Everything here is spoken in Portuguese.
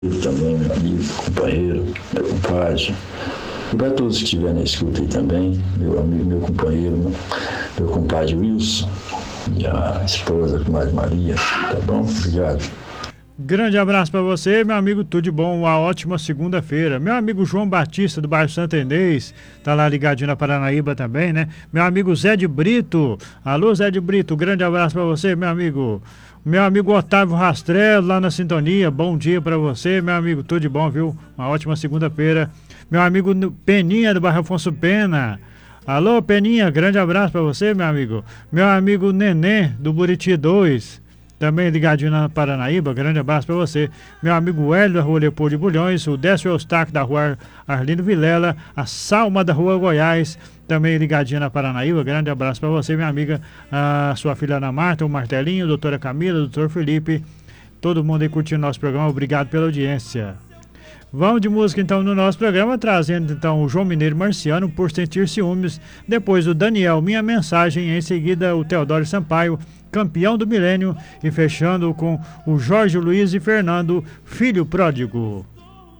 também, meu amigo, companheiro, meu compadre. E para todos que estiverem na escuta aí também, meu amigo, meu companheiro, meu compadre Wilson e a esposa, comadre Maria, tá bom? Obrigado. Grande abraço para você, meu amigo, tudo de bom, uma ótima segunda-feira. Meu amigo João Batista, do bairro Santo Inês, tá lá ligadinho na Paranaíba também, né? Meu amigo Zé de Brito, alô Zé de Brito, grande abraço para você, meu amigo. Meu amigo Otávio Rastrello, lá na sintonia, bom dia para você, meu amigo, tudo de bom, viu? Uma ótima segunda-feira. Meu amigo Peninha, do bairro Afonso Pena. Alô, Peninha, grande abraço para você, meu amigo. Meu amigo Nenê, do Buriti 2. Também ligadinho na Paranaíba, grande abraço para você. Meu amigo Hélio da Rua Leopoldo de Bulhões, o Décio Eustáquio da Rua Arlindo Vilela, a Salma da Rua Goiás, também ligadinho na Paranaíba, grande abraço para você, minha amiga, a sua filha Ana Marta, o Martelinho, a doutora Camila, o doutor Felipe, todo mundo aí curtindo nosso programa, obrigado pela audiência. Vamos de música então no nosso programa, trazendo então o João Mineiro Marciano, Por Sentir Ciúmes, depois o Daniel, Minha Mensagem, em seguida o Teodoro Sampaio, Campeão do Milênio, e fechando com o Jorge Luiz e Fernando, Filho Pródigo.